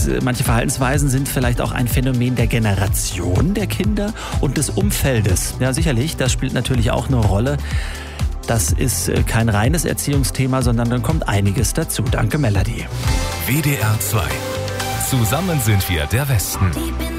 manche Verhaltensweisen sind vielleicht auch ein Phänomen der Generation der Kinder und des Umfeldes. Ja, sicherlich, das spielt natürlich auch eine Rolle. Das ist kein reines Erziehungsthema, sondern dann kommt einiges dazu. Danke, Melody. WDR 2. Zusammen sind wir der Westen.